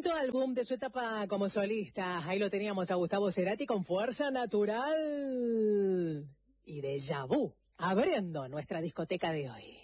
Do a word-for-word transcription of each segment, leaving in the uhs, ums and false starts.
Quinto álbum de su etapa como solista. Ahí lo teníamos a Gustavo Cerati con Fuerza Natural y Déjà Vu, abriendo nuestra discoteca de hoy.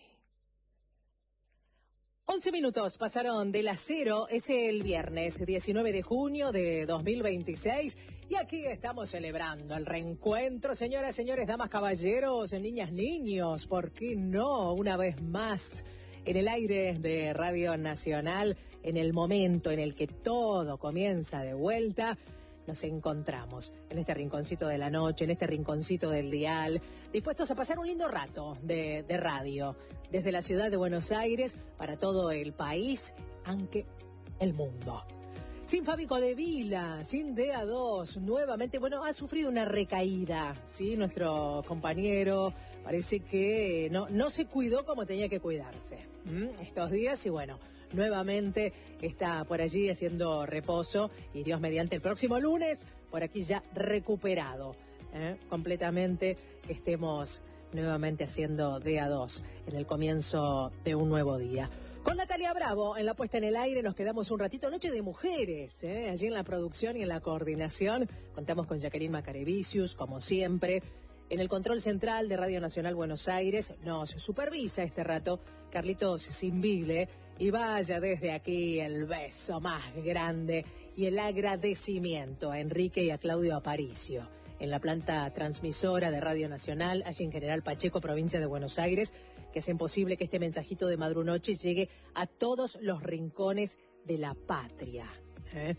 once minutos pasaron de las cero, es el viernes diecinueve de junio de dos mil veintiséis y aquí estamos celebrando el reencuentro, señoras, señores, damas, caballeros, niñas, niños, ¿por qué no? Una vez más en el aire de Radio Nacional, en el momento en el que todo comienza de vuelta, nos encontramos en este rinconcito de la noche, en este rinconcito del dial, dispuestos a pasar un lindo rato de, de radio, desde la ciudad de Buenos Aires para todo el país, aunque el mundo. Sin Fabi Codevila, sin D A dos, nuevamente, bueno, ha sufrido una recaída, ¿sí? Nuestro compañero parece que no, no se cuidó como tenía que cuidarse ¿Mm? estos días y bueno, nuevamente está por allí haciendo reposo y Dios mediante el próximo lunes, por aquí ya recuperado, ¿eh? completamente, estemos nuevamente haciendo D A dos en el comienzo de un nuevo día. Con Natalia Bravo en la puesta en el aire nos quedamos un ratito, Noche de Mujeres, ¿eh? allí en la producción y en la coordinación. Contamos con Jacqueline Macarevicius, como siempre. En el control central de Radio Nacional Buenos Aires nos supervisa este rato Carlitos Simbile. Y vaya desde aquí el beso más grande y el agradecimiento a Enrique y a Claudio Aparicio en la planta transmisora de Radio Nacional, allí en General Pacheco, provincia de Buenos Aires, que hacen posible que este mensajito de Madrunoche llegue a todos los rincones de la patria. ¿eh?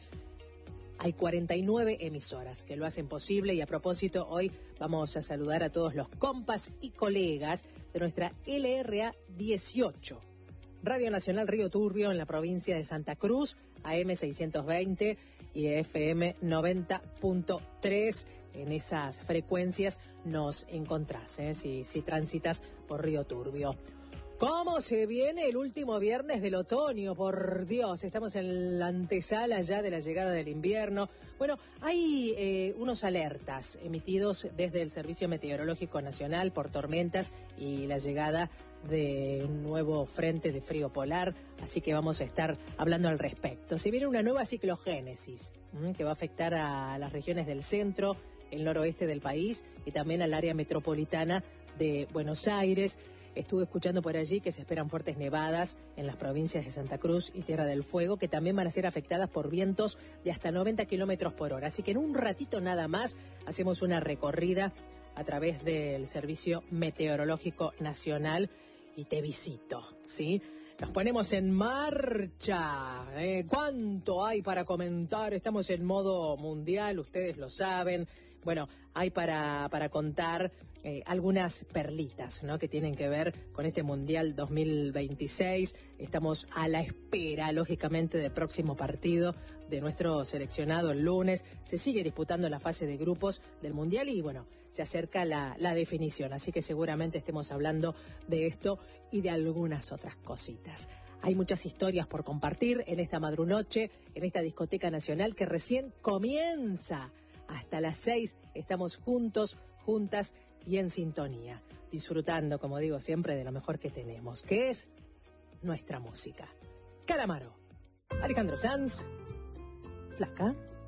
Hay cuarenta y nueve emisoras que lo hacen posible y a propósito hoy vamos a saludar a todos los compas y colegas de nuestra L R A dieciocho. Radio Nacional Río Turbio en la provincia de Santa Cruz, A M seiscientos veinte y F M noventa punto tres. En esas frecuencias nos encontrás, ¿eh? si, si transitas por Río Turbio. ¿Cómo se viene el último viernes del otoño? Por Dios, estamos en la antesala ya de la llegada del invierno. Bueno, hay eh, unos alertas emitidos desde el Servicio Meteorológico Nacional por tormentas y la llegada de un nuevo frente de frío polar, así que vamos a estar hablando al respecto. Se viene una nueva ciclogénesis ¿m? que va a afectar a las regiones del centro, el noroeste del país y también al área metropolitana de Buenos Aires. Estuve escuchando por allí que se esperan fuertes nevadas en las provincias de Santa Cruz y Tierra del Fuego, que también van a ser afectadas por vientos de hasta noventa kilómetros por hora. Así que en un ratito nada más hacemos una recorrida a través del Servicio Meteorológico Nacional y te visito, ¿sí? Nos ponemos en marcha. ¿eh? ¿Cuánto hay para comentar? Estamos en modo mundial, ustedes lo saben. Bueno, hay para, para contar eh, algunas perlitas, ¿no? que tienen que ver con este Mundial dos mil veintiséis. Estamos a la espera, lógicamente, del próximo partido de nuestro seleccionado el lunes. Se sigue disputando la fase de grupos del Mundial y, bueno, se acerca la, la definición. Así que seguramente estemos hablando de esto y de algunas otras cositas. Hay muchas historias por compartir en esta madrunoche, en esta discoteca nacional que recién comienza. Hasta las seis estamos juntos, juntas y en sintonía, disfrutando, como digo siempre, de lo mejor que tenemos, que es nuestra música. Calamaro, Alejandro Sanz, Flaca.